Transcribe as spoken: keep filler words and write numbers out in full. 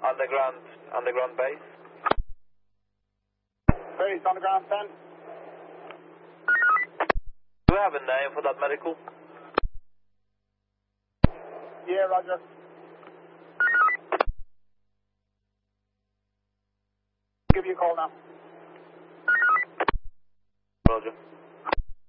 Underground, underground base. Base underground ten. Do you have a name for that medical? Yeah, roger. Give you a call now. Roger.